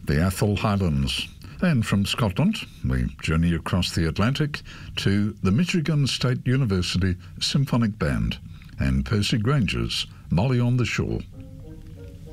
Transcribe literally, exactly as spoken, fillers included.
the Atholl Highlands. And from Scotland, we journey across the Atlantic to the Michigan State University Symphonic Band and Percy Granger's Molly on the Shore.